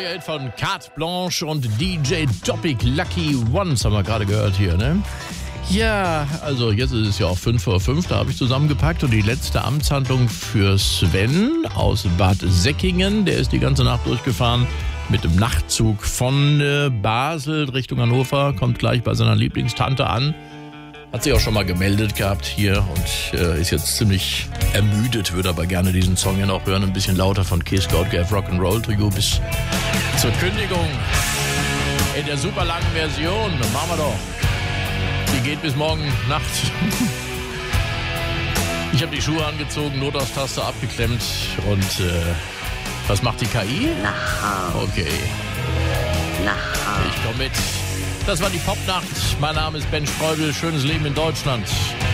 neue Hit von Carte Blanche und DJ Topic, Lucky Ones, haben wir gerade gehört hier, ne? Ja, also jetzt ist es ja auch 5:05, da habe ich zusammengepackt und die letzte Amtshandlung für Sven aus Bad Säckingen. Der ist die ganze Nacht durchgefahren mit dem Nachtzug von Basel Richtung Hannover, kommt gleich bei seiner Lieblingstante an. Hat sich auch schon mal gemeldet gehabt hier und ist jetzt ziemlich ermüdet, würde aber gerne diesen Song ja noch hören. Ein bisschen lauter von Keith Scott Gave Rock'n'Roll Trio bis zur Kündigung in der super langen Version. Machen wir doch. Die geht bis morgen Nacht. Ich habe die Schuhe angezogen, Notaus-Taste abgeklemmt und was macht die KI? Nach Hause. Okay. Nach Hause. Ich komme mit. Das war die Popnacht. Mein Name ist Ben Streubel. Schönes Leben in Deutschland.